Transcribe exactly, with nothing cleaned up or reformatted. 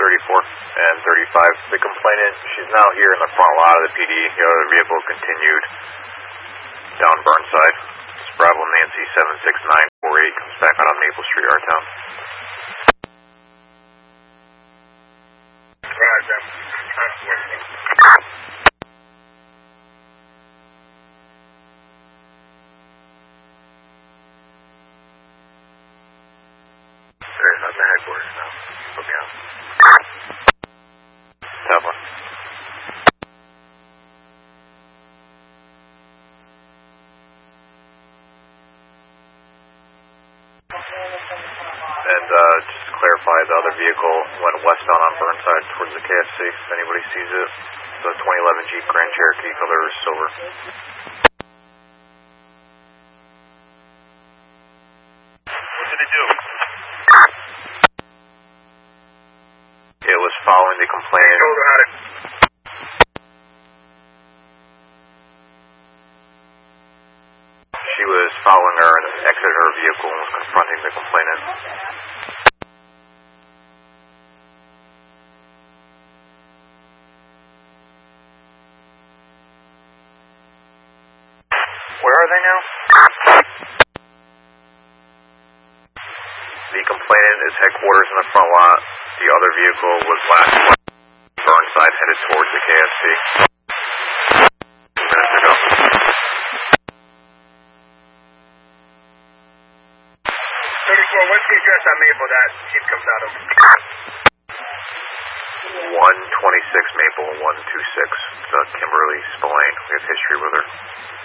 thirty-four and thirty-five. The complainant, she's now here in the front lot of the P D. The other vehicle continued down Burnside. It's Bravo Nancy seven six nine four eight comes back out on Maple Street, our town. Right, then. There's not the headquarters now. Put me on. Top one. And uh, just to clarify, the other vehicle went westbound on Burnside towards the K F C. If anybody sees it, the twenty eleven Jeep Grand Cherokee, color is silver. What did they do? It was following the complainant. Told her how to... She was following her and exited her vehicle and was confronting the complainant. Where are they now? The complainant is headquarters in the front lot. The other vehicle was last Burnside, headed towards the K F C. Two minutes ago. thirty-four, what's the address on Maple that Jeep comes out of? one twenty-six Maple, one two six. It's uh, Kimberly Spillane. We have history with her.